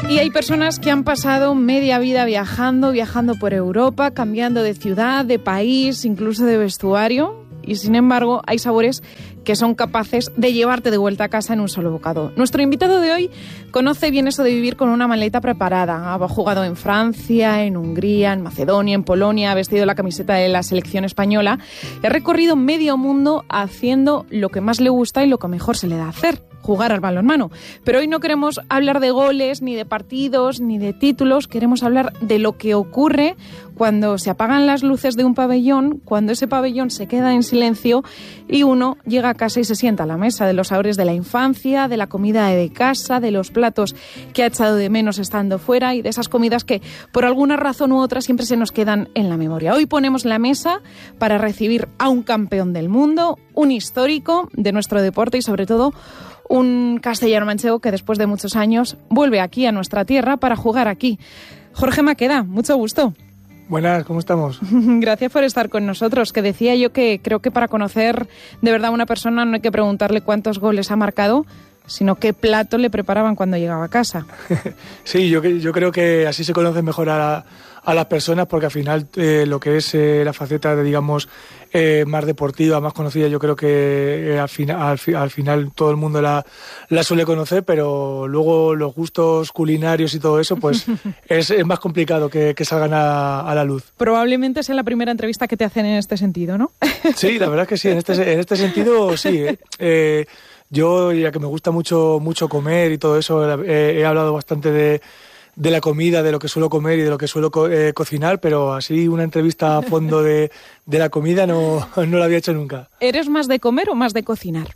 Y hay personas que han pasado media vida viajando por Europa, cambiando de ciudad, de país, incluso de vestuario. Y sin embargo, hay sabores que son capaces de llevarte de vuelta a casa en un solo bocado. Nuestro invitado de hoy conoce bien eso de vivir con una maleta preparada. Ha jugado en Francia, en Hungría, en Macedonia, en Polonia, ha vestido la camiseta de la selección española y ha recorrido medio mundo haciendo lo que más le gusta y lo que mejor se le da hacer: jugar al balonmano. Pero hoy no queremos hablar de goles, ni de partidos, ni de títulos. Queremos hablar de lo que ocurre cuando se apagan las luces de un pabellón, cuando ese pabellón se queda en silencio y uno llega a casa y se sienta a la mesa, de los sabores de la infancia, de la comida de casa, de los platos que ha echado de menos estando fuera y de esas comidas que por alguna razón u otra siempre se nos quedan en la memoria. Hoy ponemos la mesa para recibir a un campeón del mundo, un histórico de nuestro deporte y sobre todo un castellano manchego que después de muchos años vuelve aquí a nuestra tierra para jugar aquí. Jorge Maqueda, mucho gusto. Buenas, ¿cómo estamos? Gracias por estar con nosotros, que decía yo que creo que para conocer de verdad a una persona no hay que preguntarle cuántos goles ha marcado, sino qué plato le preparaban cuando llegaba a casa. Sí, yo creo que así se conoce mejor a las personas, porque al final lo que es la faceta de, digamos, más deportiva, más conocida, yo creo que al final todo el mundo la suele conocer, pero luego los gustos culinarios y todo eso, pues es más complicado que salgan a la luz. Probablemente sea la primera entrevista que te hacen en este sentido, ¿no? Sí, la verdad es que sí, en este sentido sí. Yo, ya que me gusta mucho comer y todo eso, he hablado bastante de la comida, de lo que suelo comer y de lo que suelo cocinar, pero así una entrevista a fondo de la comida no la había hecho nunca. ¿Eres más de comer o más de cocinar?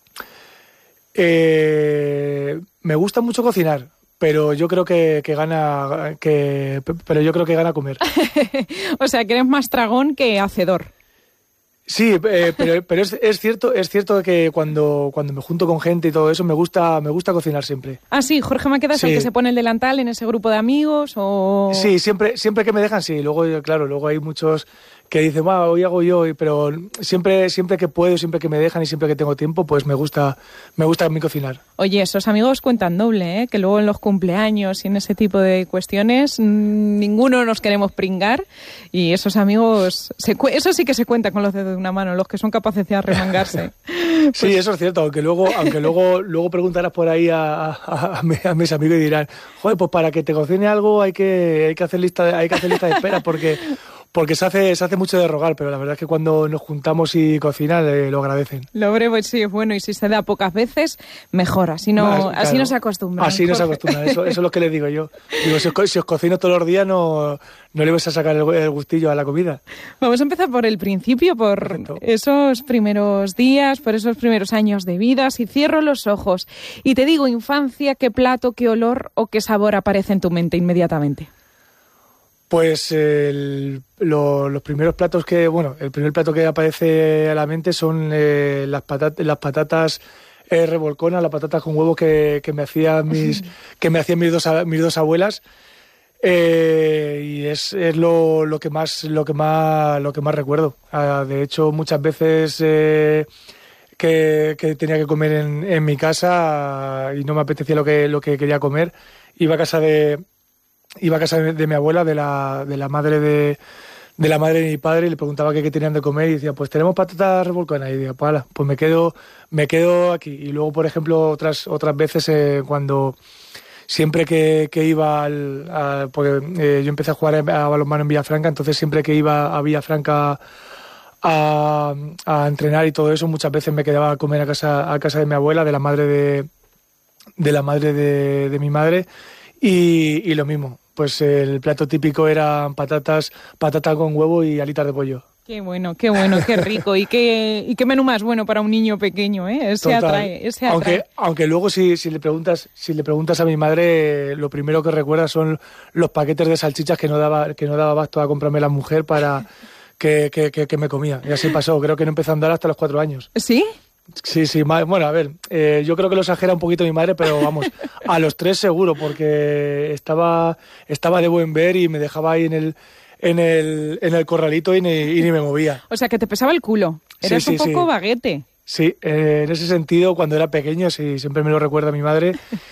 Me gusta mucho cocinar, pero yo creo que gana comer. O sea, que eres más tragón que hacedor. Sí, pero es cierto que cuando me junto con gente y todo eso me gusta cocinar siempre. Ah, sí, Jorge Maqueda es el que se pone el delantal en ese grupo de amigos o... Sí, siempre que me dejan, sí. Luego hay muchos que dicen, hoy hago yo, pero siempre que puedo, siempre que me dejan y siempre que tengo tiempo, pues me gusta a mí cocinar. Oye, esos amigos cuentan doble, ¿eh? Que luego en los cumpleaños y en ese tipo de cuestiones ninguno nos queremos pringar y esos amigos, eso sí que se cuenta con los dedos de una mano, los que son capaces de arremangarse. Pues... Sí, eso es cierto, aunque luego preguntarás por ahí a mis amigos y dirán, joder, pues para que te cocine algo hay que hacer lista de espera porque se hace mucho de rogar, pero la verdad es que cuando nos juntamos y cocinan lo agradecen. Lo breve sí es bueno y si se da pocas veces, mejor, así no se acostumbran. Así no se acostumbran, eso es lo que les digo yo. Digo, si os cocino todos los días no le vais a sacar el gustillo a la comida. Vamos a empezar por el principio, por Perfecto. Esos primeros días, por esos primeros años de vida. Si cierro los ojos y te digo infancia, ¿qué plato, qué olor o qué sabor aparece en tu mente inmediatamente? Pues los primeros platos el primer plato que aparece a la mente son las patatas revolconas, las patatas con huevo que me hacían mis dos abuelas, y es lo que más recuerdo. De hecho, muchas veces que tenía que comer en mi casa y no me apetecía lo que quería comer, iba a casa de mi abuela, de la madre de mi padre, y le preguntaba qué tenían de comer y decía, pues tenemos patatas revolconas, y decía, pues me quedo aquí. Y luego, por ejemplo, otras veces cuando siempre que iba porque yo empecé a jugar a balonmano en Villafranca, entonces siempre que iba a Villafranca a entrenar y todo eso, muchas veces me quedaba a comer a casa de mi abuela, de la madre de mi madre. Y lo mismo, pues el plato típico eran patatas con huevo y alitas de pollo. Qué bueno, qué rico. ¿Y qué menú más bueno para un niño pequeño, ¿eh? Ese atrae. Aunque luego si le preguntas a mi madre, lo primero que recuerda son los paquetes de salchichas que no daba abasto a comprarme la mujer para que me comía. Y así pasó, creo que no empezó a andar hasta los 4 años. ¿Sí? Sí, bueno, a ver, yo creo que lo exagera un poquito mi madre, pero vamos, a los 3 seguro, porque estaba de buen ver y me dejaba ahí en el corralito y ni me movía. O sea, que te pesaba el culo, eras un poco baguete. Sí, en ese sentido, cuando era pequeño, sí, siempre me lo recuerda mi madre.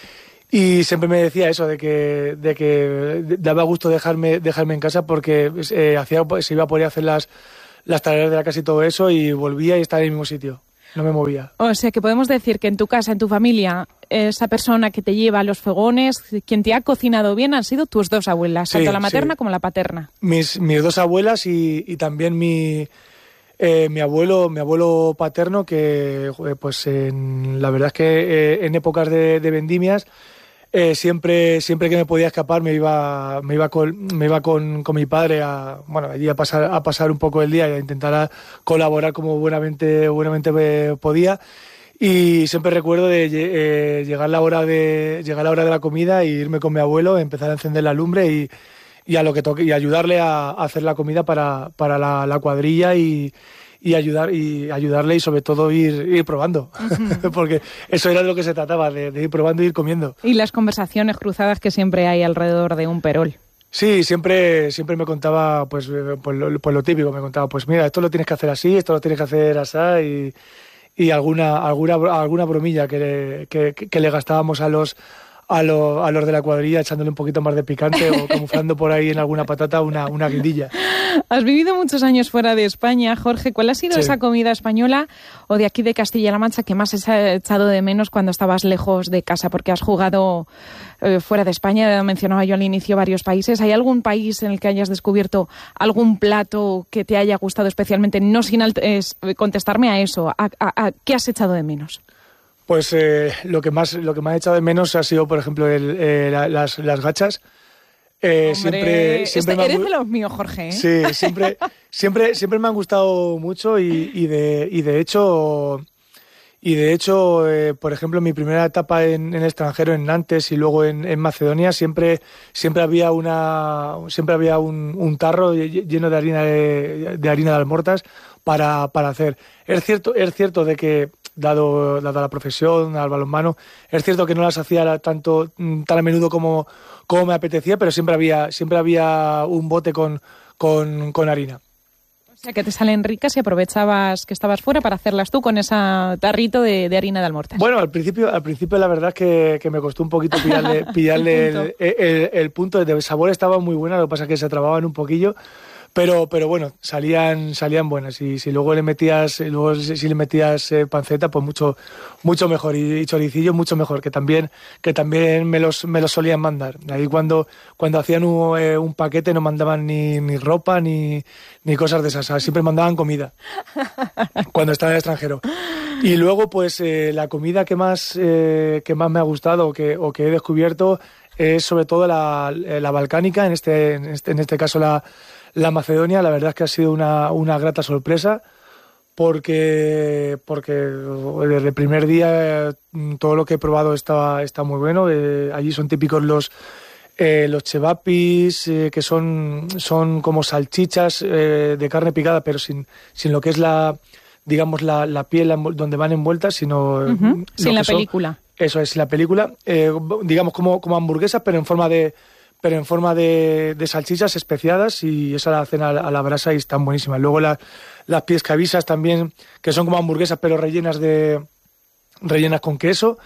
Y siempre me decía eso, de que daba gusto dejarme en casa porque se iba a poder hacer las tareas de la casa y todo eso, y volvía y estaba en el mismo sitio. No me movía. O sea que podemos decir que en tu casa, en tu familia, esa persona que te lleva a los fogones, quien te ha cocinado bien, han sido tus dos abuelas, tanto la materna como la paterna. Mis dos abuelas y también mi abuelo paterno, que pues la verdad es que en épocas de vendimias siempre que me podía escapar me iba con mi padre allí a pasar un poco el día y a intentar colaborar como buenamente podía. Y siempre recuerdo de llegar la hora de la comida e irme con mi abuelo, empezar a encender la lumbre y a lo que toque, y ayudarle a hacer la comida para la cuadrilla y ayudarle, y sobre todo ir probando. Uh-huh. Porque eso era de lo que se trataba, de ir probando y ir comiendo. Y las conversaciones cruzadas que siempre hay alrededor de un perol. Sí, siempre me contaba pues lo típico, me contaba pues mira, esto lo tienes que hacer así, esto lo tienes que hacer así, y alguna bromilla que le gastábamos a los de la cuadrilla, echándole un poquito más de picante o camuflando por ahí en alguna patata una guindilla. Has vivido muchos años fuera de España, Jorge. ¿Cuál ha sido esa comida española o de aquí de Castilla-La Mancha que más has echado de menos cuando estabas lejos de casa? Porque has jugado fuera de España, mencionaba yo al inicio varios países. ¿Hay algún país en el que hayas descubierto algún plato que te haya gustado especialmente? No sin contestarme a eso. ¿A qué has echado de menos? Pues lo que más he echado de menos ha sido, por ejemplo, las gachas. Hombre, eres de los míos, Jorge, ¿eh? Sí, siempre me han gustado mucho y de hecho, por ejemplo, mi primera etapa en el extranjero, en Nantes y luego en Macedonia, siempre había un tarro lleno de harina de almortas para hacer. Es cierto de que dado la profesión, al balonmano, es cierto que no las hacía tan a menudo como me apetecía, pero siempre había un bote con harina. O sea, que te salen ricas y aprovechabas que estabas fuera para hacerlas tú con ese tarrito de harina de almortas. Bueno, al principio la verdad es que me costó un poquito pillarle el punto. De sabor estaba muy buena, lo que pasa es que se trababan un poquillo. Pero bueno, salían buenas, y si luego le metías panceta, pues mucho mejor, y choricillo mucho mejor, que también me los solían mandar. Ahí cuando hacían un paquete no mandaban ni ropa ni cosas de esas, siempre mandaban comida cuando estaba en el extranjero. Y luego pues la comida que más me ha gustado o que he descubierto es sobre todo la balcánica, en este caso la Macedonia. La verdad es que ha sido una grata sorpresa porque desde el primer día todo lo que he probado está muy bueno. Allí son típicos los chevapis, que son como salchichas de carne picada, pero sin lo que es la piel donde van envueltas, sino sin la película. Eso es, la película, digamos como hamburguesas, pero en forma de salchichas especiadas, y esa la hacen a la brasa y están buenísimas. Luego las piescavisas también, que son como hamburguesas pero rellenas con queso.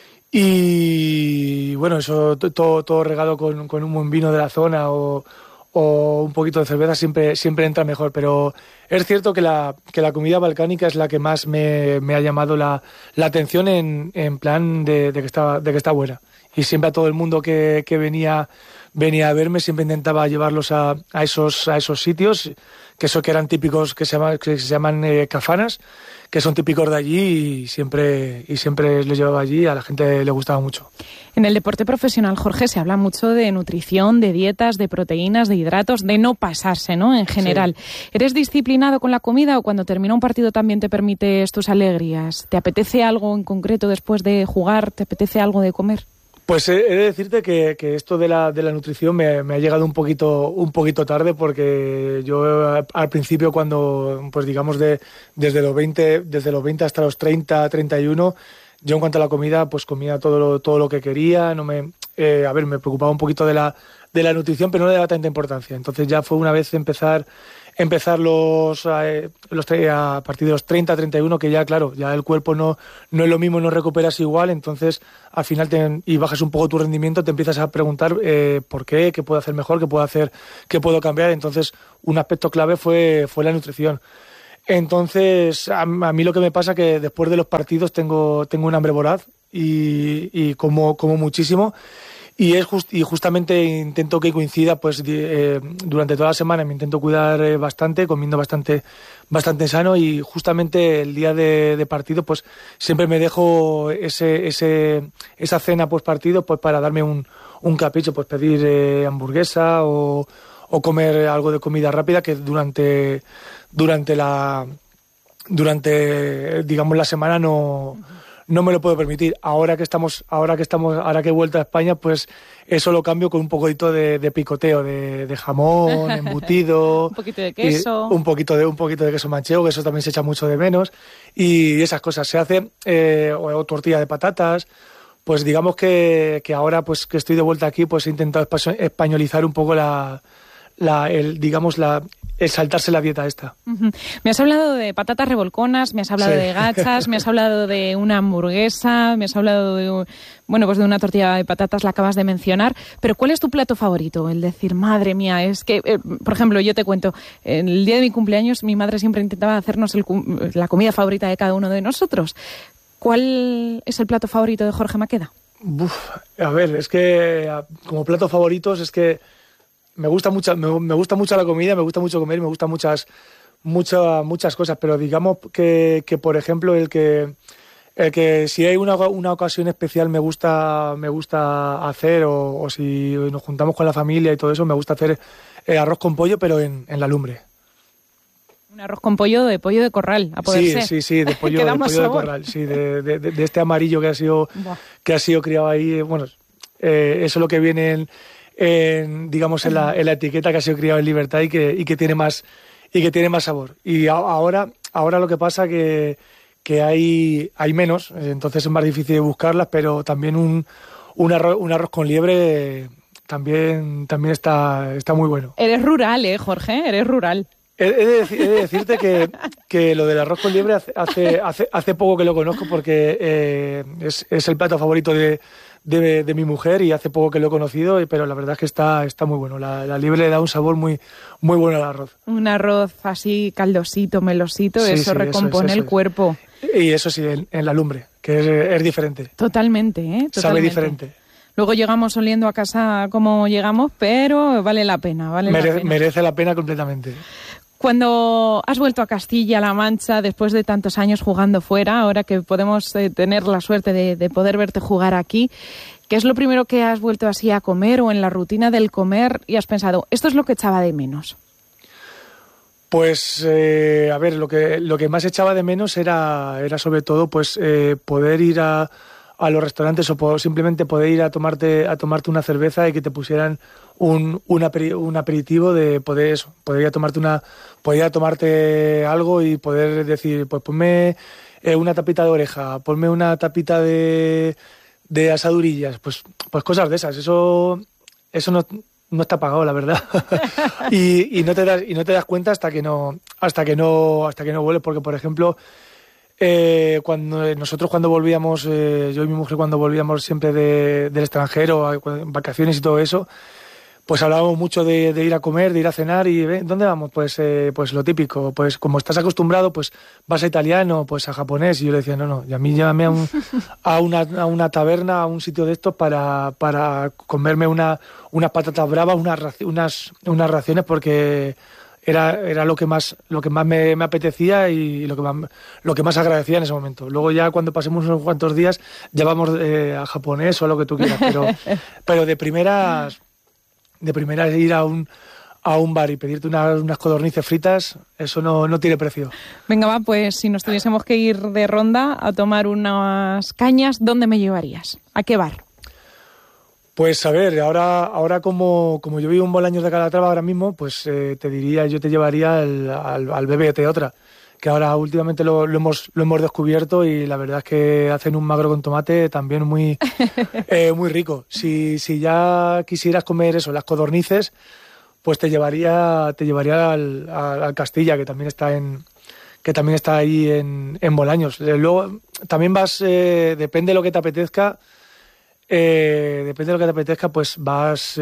Y bueno, eso todo regado con un buen vino de la zona o un poquito de cerveza siempre entra mejor. Pero es cierto que la comida balcánica es la que más me ha llamado la atención en plan de que está buena. Y siempre a todo el mundo que venía a verme siempre intentaba llevarlos a esos sitios que eran típicos, que se llaman kafanas, que son típicos de allí, y siempre les llevaba allí. A la gente le gustaba mucho. En el deporte profesional, Jorge, se habla mucho de nutrición, de dietas, de proteínas, de hidratos, de no pasarse, ¿no? En general. Sí. ¿Eres disciplinado con la comida o cuando termina un partido también te permites tus alegrías? ¿Te apetece algo en concreto después de jugar? ¿Te apetece algo de comer? Pues he de decirte que esto de la nutrición me ha llegado un poquito tarde, porque yo al principio, cuando pues digamos desde los 20 hasta los 30, 31, yo en cuanto a la comida pues comía todo lo que quería. Me preocupaba un poquito de la nutrición, pero no le daba tanta importancia. Entonces ya fue una vez empezar empezar a partir de los 30, 31, que ya, claro, ya el cuerpo no es lo mismo, no recuperas igual, entonces al final y bajas un poco tu rendimiento, te empiezas a preguntar por qué puedo hacer mejor, qué puedo cambiar. Entonces un aspecto clave fue la nutrición. Entonces a mí lo que me pasa que después de los partidos tengo un hambre voraz y como muchísimo. Y justamente intento que coincida, pues durante toda la semana me intento cuidar bastante, comiendo bastante sano, y justamente el día de partido pues siempre me dejo esa cena post partido pues para darme un capricho, pues pedir hamburguesa o comer algo de comida rápida que durante digamos la semana no me lo puedo permitir. Ahora que he vuelto a España, pues eso lo cambio con un poquito de picoteo, de jamón, embutido, un poquito de queso, un poquito de queso manchego, que eso también se echa mucho de menos, y esas cosas se hacen, o tortilla de patatas. Pues digamos que ahora pues que estoy de vuelta aquí, pues he intentado españolizar un poco el saltarse la dieta esta. Uh-huh. Me has hablado de patatas revolconas, me has hablado de gachas, me has hablado de una hamburguesa, me has hablado de una tortilla de patatas, la acabas de mencionar, pero ¿cuál es tu plato favorito? El decir, madre mía, es que, por ejemplo, yo te cuento, el día de mi cumpleaños mi madre siempre intentaba hacernos la comida favorita de cada uno de nosotros. ¿Cuál es el plato favorito de Jorge Maqueda? A ver, es que como platos favoritos es que me gusta mucho la comida, me gusta mucho comer, me gustan muchas cosas, pero digamos que por ejemplo el que si hay una ocasión especial me gusta hacer, o si nos juntamos con la familia y todo eso, me gusta hacer arroz con pollo, pero en la lumbre. Un arroz con pollo de corral, a poder ser. Sí, de pollo de corral, sí, de este amarillo que ha sido criado ahí. Bueno, eso es lo que viene digamos en la etiqueta, que ha sido criado en libertad y que tiene más sabor. Y ahora lo que pasa que hay menos, entonces es más difícil de buscarlas, pero también un arroz con liebre también está muy bueno. Eres rural, Jorge, eres rural. He de decirte que lo del arroz con liebre hace poco que lo conozco, porque es el plato favorito de mi mujer, y hace poco que lo he conocido, pero la verdad es que está muy bueno. La liebre le da un sabor muy, muy bueno al arroz. Un arroz así caldosito, melosito, sí, eso recompone el cuerpo. Y eso sí, en la lumbre, que es diferente. Totalmente, Totalmente. Sabe diferente. Luego llegamos oliendo a casa como llegamos, pero vale la pena, merece la pena completamente. Cuando has vuelto a Castilla-La Mancha, después de tantos años jugando fuera, ahora que podemos tener la suerte de poder verte jugar aquí, ¿qué es lo primero que has vuelto así a comer, o en la rutina del comer, y has pensado, esto es lo que echaba de menos? Pues, a ver, lo que más echaba de menos era sobre todo pues poder ir a los restaurantes, o simplemente poder ir a tomarte una cerveza y que te pusieran un aperitivo, de poder tomarte algo y poder decir, pues ponme una tapita de oreja, ponme una tapita de asadurillas, pues cosas de esas. Eso no está pagado, la verdad. y no te das cuenta hasta que no vuelves, porque por ejemplo, cuando volvíamos, yo y mi mujer, cuando volvíamos siempre del extranjero, en vacaciones y todo eso, pues hablábamos mucho de ir a comer, de ir a cenar, y ¿dónde vamos? Pues lo típico, pues como estás acostumbrado, pues vas a italiano, pues a japonés, y yo le decía, no, y a mí llévame a una taberna, a un sitio de estos para comerme unas patatas bravas, unas raciones, porque era lo que más me apetecía y lo que más agradecía en ese momento. Luego ya cuando pasemos unos cuantos días ya vamos a japonés o a lo que tú quieras, pero de primeras ir a un bar y pedirte unas codornices fritas, eso no tiene precio. Venga, va, pues si nos tuviésemos que ir de ronda a tomar unas cañas, ¿dónde me llevarías? ¿A qué bar? Pues a ver, ahora como yo vivo en Bolaños de Calatrava ahora mismo, pues yo te llevaría al BBT otra, que ahora últimamente lo hemos descubierto, y la verdad es que hacen un magro con tomate también muy muy rico. Si ya quisieras comer eso, las codornices, pues te llevaría al Castilla, que también está ahí en Bolaños. Luego también vas, depende de lo que te apetezca, pues vas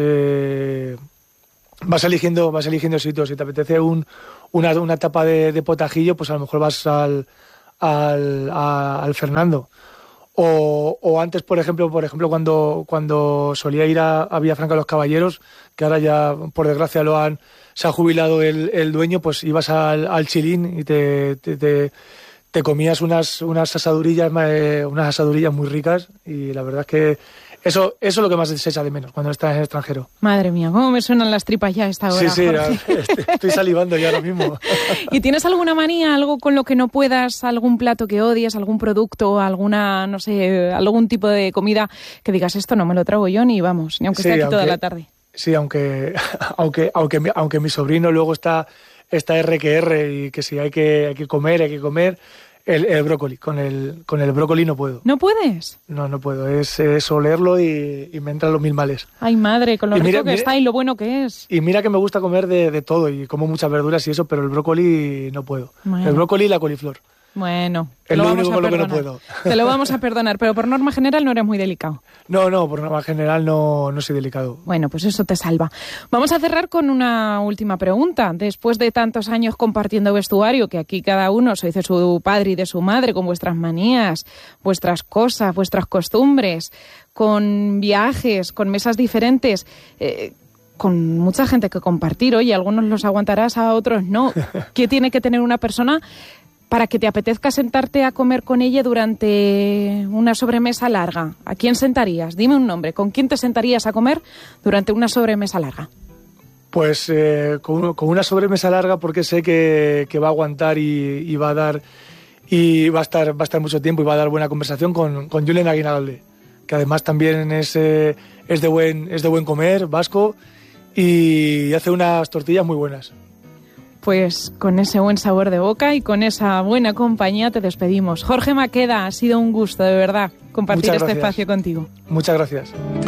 eligiendo sitios. Si te apetece una tapa de potajillo, pues a lo mejor vas al Fernando. O antes, por ejemplo, cuando solía ir a Villafranca de los Caballeros, que ahora ya, por desgracia, se ha jubilado el dueño, pues ibas al Chilín y te comías unas asadurillas muy ricas, y la verdad es que eso es lo que más se echa de menos cuando estás en el extranjero. Madre mía, cómo me suenan las tripas ya a esta hora. Sí, Jorge. Estoy salivando ya ahora mismo. ¿Y tienes alguna manía, algo con lo que no puedas, algún plato que odies, algún producto, alguna, no sé, algún tipo de comida que digas, esto no me lo trago yo ni aunque esté aquí toda la tarde? Sí, aunque mi sobrino luego está R que R, y que si hay que comer. El brócoli, con el brócoli no puedo. ¿No puedes? No puedo, es olerlo y me entran los mil males. Ay, madre, con lo rico que está y lo bueno que es. Y mira que me gusta comer de todo, y como muchas verduras y eso, pero el brócoli no puedo. Bueno. El brócoli y la coliflor. Bueno, es lo único con lo que no puedo. Te lo vamos a perdonar, pero por norma general no eres muy delicado. No, por norma general no soy delicado. Bueno, pues eso te salva. Vamos a cerrar con una última pregunta. Después de tantos años compartiendo vestuario, que aquí cada uno sois de su padre y de su madre, con vuestras manías, vuestras cosas, vuestras costumbres, con viajes, con mesas diferentes, con mucha gente que compartir, oye, algunos los aguantarás, a otros no. ¿Qué tiene que tener una persona para que te apetezca sentarte a comer con ella durante una sobremesa larga? ¿A quién sentarías? Dime un nombre. ¿Con quién te sentarías a comer durante una sobremesa larga? Pues con una sobremesa larga, porque sé que va a aguantar y va a dar, y va a estar mucho tiempo y va a dar buena conversación, con Julen Aguinalde, que además también es de buen comer, vasco, y hace unas tortillas muy buenas. Pues con ese buen sabor de boca y con esa buena compañía te despedimos. Jorge Maqueda, ha sido un gusto, de verdad, compartir este espacio contigo. Muchas gracias.